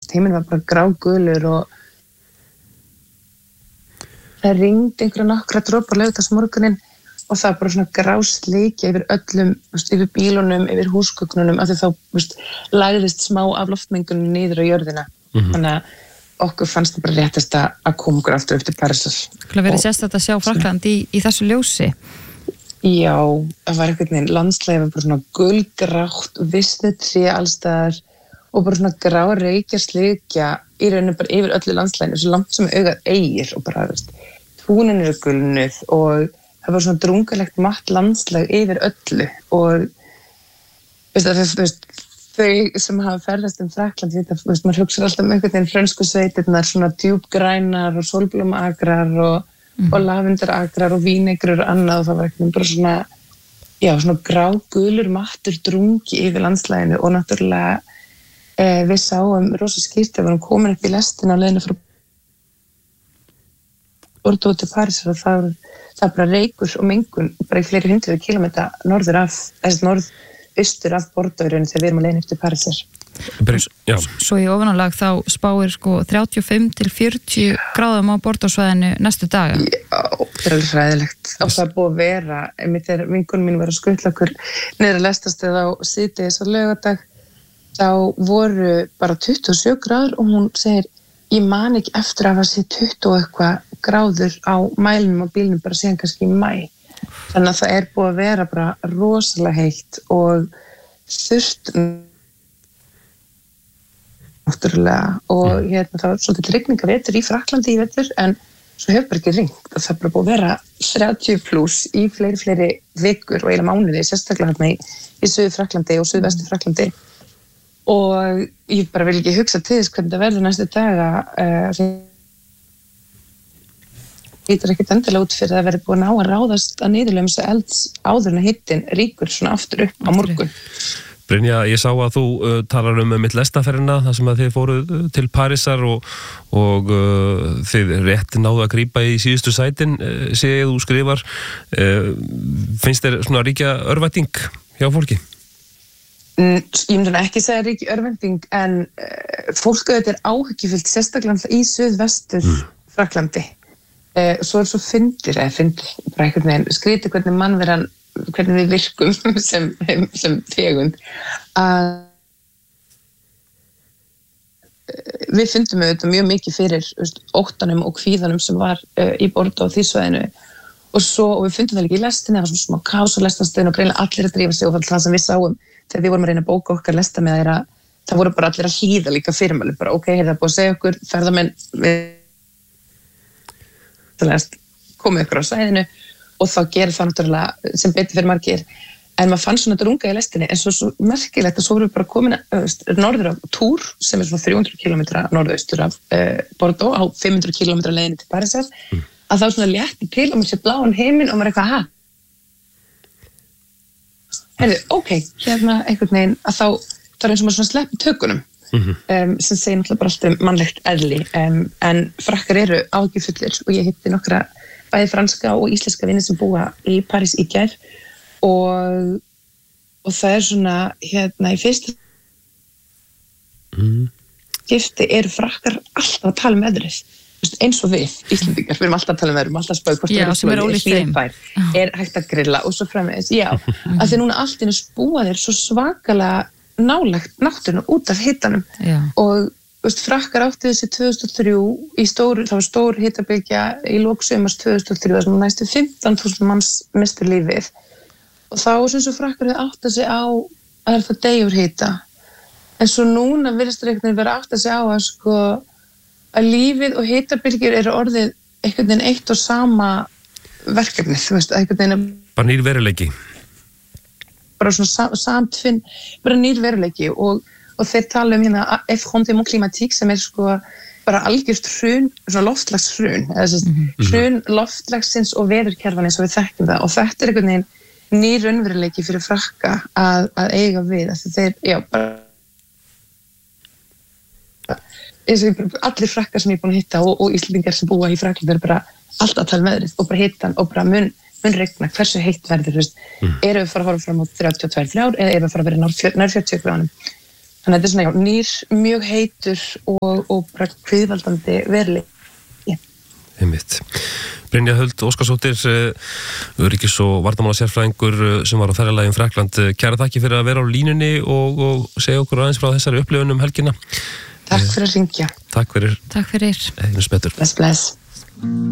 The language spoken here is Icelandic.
heiminn var bara grágulur og það rigndi einhverja nokkra dropar laugardagsmorguninn og það bara svona grásleikja yfir öllum, yfir bílunum, yfir húsgögnunum, af því þá, lagðist smá af loftmengunum niður á jörðina. Þannig að okkur fannst það bara réttast að koma okkur aftur upp til Parísar. Það verið sérstætt að sjá Frakkland í þessu ljósi. Já, það var einhvern veginn, landslagið var bara svona gulgrátt, visnutré allstaðar og bara svona grá reykjarslekja í rauninu bara yfir öllu landslaginu, svo langt sem augað eigir og bara, túnin eru gulnuð og það var svona drungalegt matt landslag yfir öllu og þau sem hafa ferðast Frakkland, maður hugsar alltaf einhvern veginn frönsku sveitirnar, svona djúpgrænar og sólblómaakrar og lavenduragrar og vínegrur og annað og það var eitthvað bara svona, svona grágulur mattur drungi yfir landslaginu og náttúrulega við sáum rosa skýrt þegar við varum komin upp í lestina á leiðinu frá Bordeaux til Parísar og það bara reykur og mengun bara í fleiri 100 kilometra norðaustur af Bordeaux þegar við erum að leiðin eftir Parísar. Svo í ofanálag þá spáir 35 til 40 gráðum á Bordeaux-svæðinu næstu daga. Já, það er alveg hræðilegt og það er búið að vera, þegar vinkonum mín var að skutla okkur niður að lestastöð á síðdegis á laugardag þá voru bara 27 gráður og hún segir ég man ekki eftir að það sé 20 og eitthvað gráður á mælinum á bílnum bara síðan kannski í maí. Þannig að það er búið að vera bara rosalega heitt og þurft náttúrulega og það var svolítið rigningavetur í Frakklandi í vetur en svo hefur bara ekki rignt og það er bara búið að vera 30 pluss í fleiri vikur og eiginlega mánuði, sérstaklega hérna í Suður-Frakklandi og Suðvestu Frakklandi og ég bara vil ekki hugsa til þess hvernig það verður næstu daga lítur ekkert endilega út fyrir að verði búin á að ráðast að niðurlegum þessu elds áður en að hittin ríkur svona aftur upp á morgun. Brynja, ég sá að þú talar mitt lestaferðina þar sem að þið fóruð til Parísar og þið rétt náðu að grípa í síðustu sætin sé ég þú skrifar finnst þér svona ríkja örvænting hjá fólki? Ég myndi ekki segja ríki örvænting en fólk auðvitað er áhyggjufullt sérstaklega í suðvestur Frakklandi. Svo er svo fyndir bara einhvern veginn skrítið hvernig mannveran hvernig við virkum sem tegund að við fundum auðvitað mjög mikið fyrir óttanum og kvíðanum sem var í Bordeaux á því svæðinu og við fundum það líka í lestinni, það var svona smá kaos á lestanstöðinu og greinilega allir að drífa sig og það sem við sáum þegar við vorum að reyna að bóka okkar lesta með að það voru bara allir að hlýða líka fyrirmæli bara ok, það er búið að segja okkur ferðamenn komið ykkur á svæðinu og þá gerir það náttúrulega sem betur fyrir margir en maður fann svona drunga í lestinni en svo merkilegt að svo vorum við bara komin norður af Túr sem er svona 300 kilometra norðaustur af Bordeaux á 500 kilometra leiðinni til Parísar að þá svona létti til og maður sé bláan heiminn og maður eitthvað ok, hérna einhvern veginn að þá er eins og maður svona sleppi tökunum sem segir náttúrulega bara alltaf mannlegt eðli en frakkar eru áhyggjufullir og ég hitti nokkra bæði franska og íslenska vini sem búa í París í gær og það er svona hérna í fyrsta skipti eru frakkar alltaf að tala með veðrið eins og við, Íslendingar, við erum alltaf að tala með veðrum alltaf að spáði hvort það er hægt að grilla og svo framvegis að því núna allt inni spúa þeir svo svakalega nálægt náttúrunum út af hitanum og frakkar áttu þessi 2003 það var stór hitabylgja í lok sumars 2003 þar sem næstu 15.000 manns mistu lífið og þá sem svo frakkar þau átta sig á að það deyjur hita en svo núna virðist reiknir vera átta sig á að lífið og hitabylgjur eru orðið einhvern veginn eitt og sama verkefnið, einhvern veginn bara nýr veruleiki bara svona samtvinn bara nýr veruleiki og þeir tala hérna effondement climatique sem er bara algjört hrun, svona loftslagshrun hrun loftslagsins og veðurkerfan eins og við þekkjum það og þetta er einhvern veginn nýr raunveruleiki fyrir frakka að eiga við þeir, bara allir frakkar sem ég er búin að hitta og Íslendingar sem búa í Frakklandi eru bara alltaf að tala með veðrið og bara hitan og bara mun regna hversu heitt verður erum við fara að horfa fram á 32 ár eða erum við fara að vera nær 40 gráðum Þannig að þetta svona nýr, mjög heitur og bara kviðvaldandi veruleiki. Einmitt. Brynja Huld Óskarsdóttir, öryggis- og varnarmálasérfræðingur sem var á ferðalagi Frakkland. Kæra þakki fyrir að vera á línunni og segja okkur aðeins frá þessari upplifun helgina. Takk fyrir að hringja. Takk fyrir. Takk fyrir. Bless. Bless.